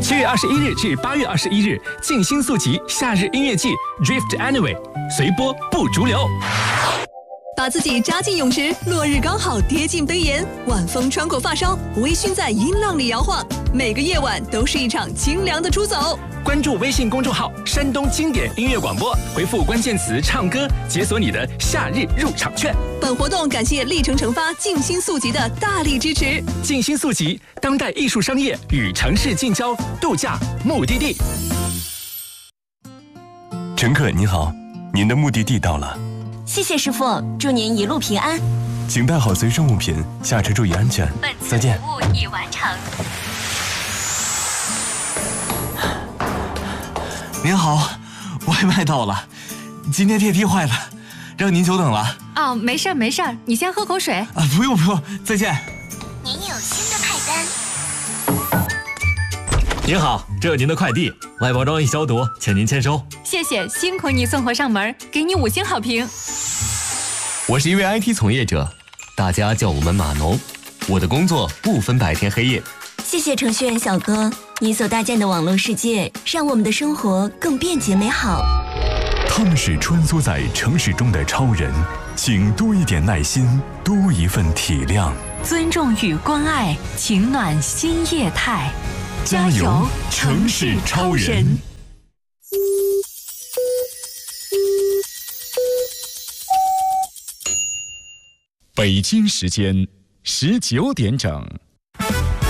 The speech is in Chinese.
7月21日至8月21日，静心速集夏日音乐季 Drift Anyway， 随波不逐流。 把自己扎进泳池，落日刚好跌进杯沿，晚风穿过发梢，微醺在音浪里摇晃。每个夜晚都是一场清凉的出走。 关注微信公众号山东经典音乐广播，回复关键词唱歌，解锁你的夏日入场券。 本活动感谢历程成发静心速集的大力支持。 静心速集，当代艺术商业与城市近郊度假目的地。 乘客您好，您的目的地到了。 谢谢师傅，祝您一路平安。 请带好随身物品，下车注意安全。再见。 服务已完成。 您好，外卖到了，今天电梯坏了，让您久等了。 哦，没事没事，你先喝口水。 不用，再见。 您有新的派单。 您好，这是您的快递，外包装已消毒，请您签收。 谢谢，辛苦你送货上门，给你5星好评。 我是一位 IT 从业者，大家叫我们码农。我的工作不分白天黑夜。 谢谢程序员小哥，你所搭建的网络世界，让我们的生活更便捷美好。 他们是穿梭在城市中的超人，请多一点耐心，多一份体谅。 尊重与关爱，情暖新业态。 加油，城市超人！ 北京时间19点整。